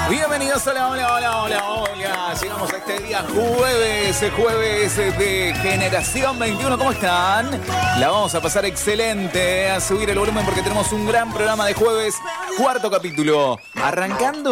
Bienvenidos, hola. Llegamos a este día jueves de Generación 21. ¿Cómo están? La vamos a pasar excelente, a subir el volumen porque tenemos un gran programa de jueves, cuarto capítulo. Arrancando